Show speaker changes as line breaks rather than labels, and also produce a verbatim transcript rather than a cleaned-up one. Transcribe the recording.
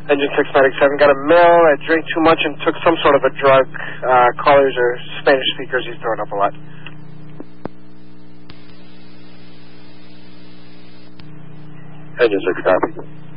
Engine six ninety-seven, got a male that drank too much and took some sort of a drug. Uh, callers or Spanish speakers, he's throwing up a lot.
Engine six, copy.